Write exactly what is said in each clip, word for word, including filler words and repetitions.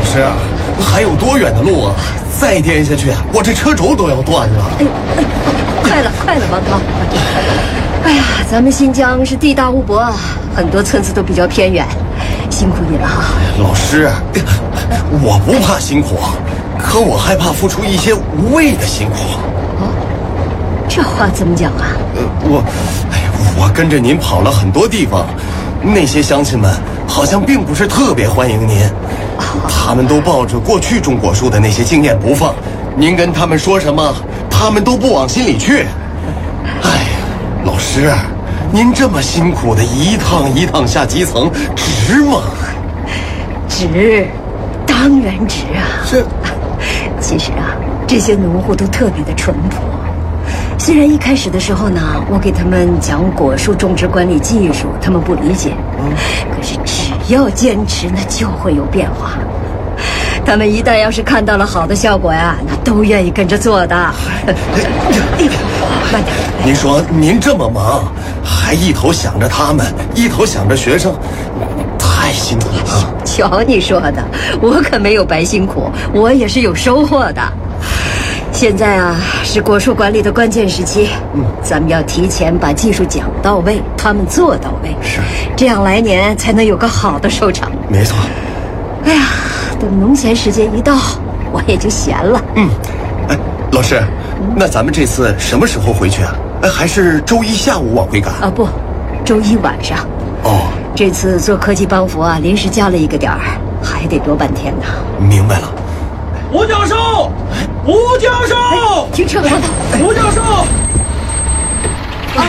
师，还有多远的路啊？再颠下去，我这车轴都要断了。 哎呦，哎，快了，快了，王涛。哎呀，咱们新疆是地大物博啊，很多村子都比较偏远，辛苦你了哈。 老师，我不怕辛苦，可我害怕付出一些无谓的辛苦。 哦，这话怎么讲啊？ 呃，我，哎，我跟着您跑了很多地方，那些乡亲们好像并不是特别欢迎您，他们都抱着过去种果树的那些经验不放，您跟他们说什么，他们都不往心里去。哎呀，老师，您这么辛苦的一趟一趟下基层，值吗？ 值，当然值啊。 这， 其实啊，这些农户都特别的淳朴。虽然一开始的时候呢，我给他们讲果树种植管理技术，他们不理解，嗯，可是只要坚持，那就会有变化。他们一旦要是看到了好的效果呀，那都愿意跟着做的。哎呦，慢点。 您说您这么忙，还一头想着他们，一头想着学生，太辛苦了。 瞧你说的，我可没有白辛苦，我也是有收获的。现在啊，是果树管理的关键时期，嗯，咱们要提前把技术讲到位，他们做到位， 是， 这样来年才能有个好的收场。 没错。 哎呀，等农闲时间一到，我也就闲了。 嗯，哎，老师，那咱们这次什么时候回去啊？哎，还是周一下午往回赶？ 啊，不，周一晚上。 哦， 这次做科技帮扶啊，临时加了一个点儿，还得多半天呢。 明白了。 吴教授，吴教授， 哎、停车！ 吴教授， 啊，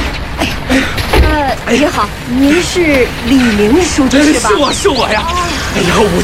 呃，您好，您是李明书记是吧？ 是我是我呀！哎呀，吴